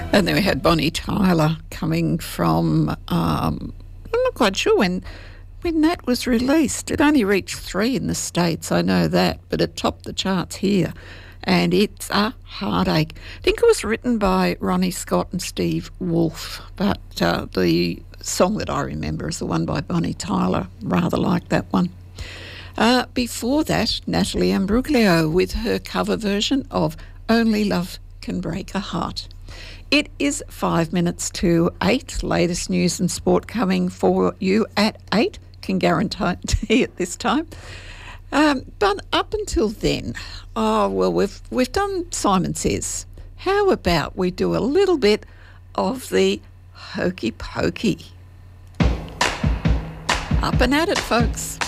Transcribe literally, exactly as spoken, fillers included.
And then we had Bonnie Tyler coming from, um, I'm not quite sure when when that was released. It only reached three in the States, I know that, but it topped the charts here. And it's a heartache. I think it was written by Ronnie Scott and Steve Wolfe, but uh, the song that I remember is the one by Bonnie Tyler. Rather like that one. Uh, before that, Natalie Imbruglia with her cover version of Only Love Can Break a Heart. It is five minutes to eight. Latest news and sport coming for you at eight. Can guarantee it this time. Um, but up until then, oh well, we've we've done Simon Says. How about we do a little bit of the hokey pokey? Up and at it, folks.